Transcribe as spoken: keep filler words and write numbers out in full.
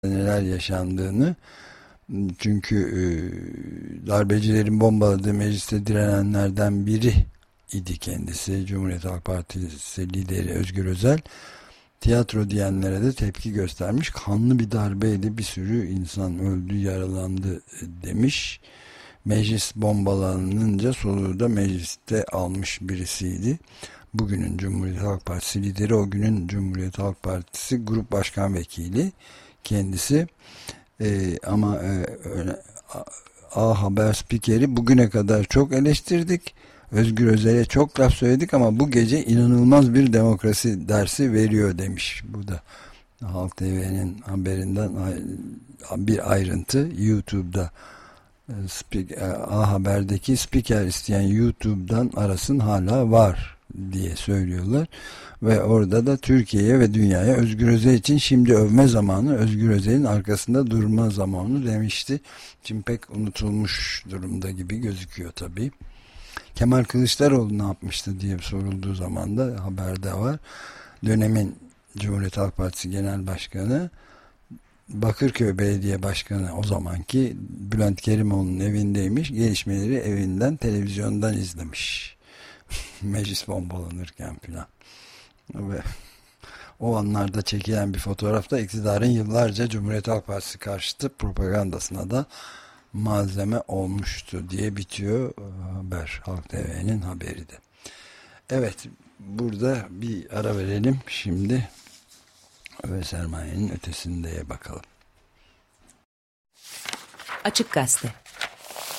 neler yaşandığını. Çünkü e, darbecilerin bombaladığı mecliste direnenlerden biri idi kendisi. Cumhuriyet Halk Partisi lideri Özgür Özel tiyatro diyenlere de tepki göstermiş. Kanlı bir darbeydi, bir sürü insan öldü, yaralandı demiş. Meclis bombalanınca soluğu da mecliste almış birisiydi. Bugünün Cumhuriyet Halk Partisi lideri, o günün Cumhuriyet Halk Partisi Grup Başkan Vekili kendisi. Ee, ama e, öyle, A, A Haber spikeri, bugüne kadar çok eleştirdik, Özgür Özel'e çok laf söyledik ama bu gece inanılmaz bir demokrasi dersi veriyor demiş. Bu da Halk T V'nin haberinden bir ayrıntı. YouTube'da A Haber'deki spiker isteyen YouTube'dan arasın, hala var diye söylüyorlar. Ve orada da Türkiye'ye ve dünyaya Özgür Özel için şimdi övme zamanı, Özgür Özel'in arkasında durma zamanı demişti. Şimdi pek unutulmuş durumda gibi gözüküyor tabii. Kemal Kılıçdaroğlu ne yapmıştı diye sorulduğu zaman da haberde var. Dönemin Cumhuriyet Halk Partisi Genel Başkanı, Bakırköy Belediye Başkanı o zamanki Bülent Kerimoğlu'nun evindeymiş. Gelişmeleri evinden, televizyondan izlemiş. Meclis bombalanırken filan. Ve o anlarda çekilen bir fotoğrafta iktidarın yıllarca Cumhuriyet Halk Partisi karşıtı propagandasına da malzeme olmuştu diye bitiyor haber. Halk T V'nin haberi de. Evet, burada bir ara verelim şimdi ve sermayenin ötesindeye bakalım. Açık Gazete.